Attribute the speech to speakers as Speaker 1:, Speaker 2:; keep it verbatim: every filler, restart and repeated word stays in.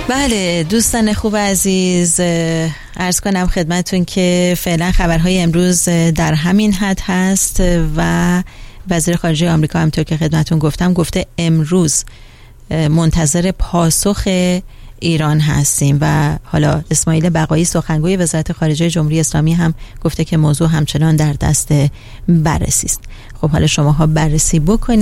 Speaker 1: بله دوستان خوب عزیز، عرض کنم خدمتون که فعلا خبرهای امروز در همین حد هست و وزیر خارجه آمریکا همونطور که خدمتون گفتم گفته امروز منتظر پاسخ ایران هستیم و حالا اسماعیل بقایی سخنگوی وزارت خارجه جمهوری اسلامی هم گفته که موضوع همچنان در دست بررسی است. خب حالا شماها بررسی بکنید.